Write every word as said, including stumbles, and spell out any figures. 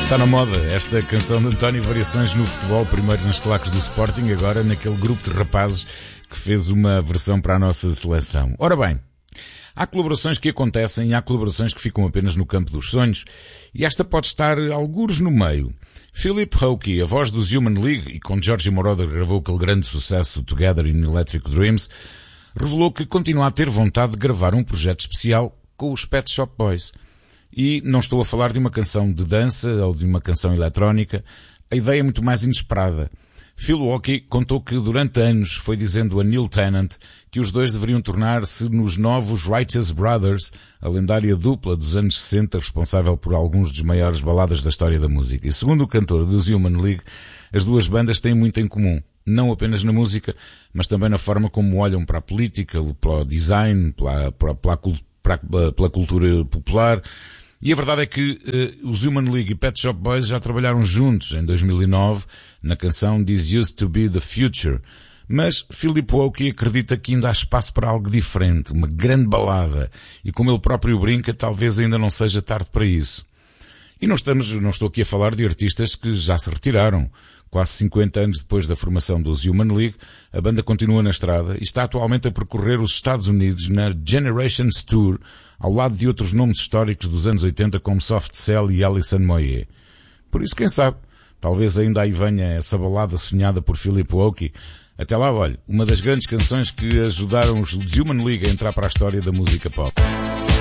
Está na moda esta canção de António Variações no futebol, primeiro nas claques do Sporting, agora naquele grupo de rapazes que fez uma versão para a nossa seleção. Ora bem, há colaborações que acontecem e há colaborações que ficam apenas no campo dos sonhos, e esta pode estar algures no meio. Philip Oakey, a voz dos Human League, e com Giorgio Moroder gravou aquele grande sucesso Together in Electric Dreams, revelou que continua a ter vontade de gravar um projeto especial com os Pet Shop Boys. E não estou a falar de uma canção de dança ou de uma canção eletrónica. A ideia é muito mais inesperada. Phil Oakey contou que durante anos foi dizendo a Neil Tennant que os dois deveriam tornar-se nos novos Righteous Brothers, a lendária dupla dos anos sessenta responsável por alguns dos maiores baladas da história da música. E segundo o cantor dos Human League, as duas bandas têm muito em comum. Não apenas na música, mas também na forma como olham para a política, para o design, pela, para, pela, pela, pela cultura popular. E a verdade é que uh, os Human League e Pet Shop Boys já trabalharam juntos em dois mil e nove na canção This Used to Be the Future. Mas Philip Oakey acredita que ainda há espaço para algo diferente, uma grande balada. E como ele próprio brinca, talvez ainda não seja tarde para isso. E não estamos, não estou aqui a falar de artistas que já se retiraram. Quase cinquenta anos depois da formação dos Human League, a banda continua na estrada e está atualmente a percorrer os Estados Unidos na Generations Tour, ao lado de outros nomes históricos dos anos oitenta como Soft Cell e Alison Moyet. Por isso, quem sabe, talvez ainda aí venha essa balada sonhada por Philip Oakey. Até lá, olha, uma das grandes canções que ajudaram os Human League a entrar para a história da música pop.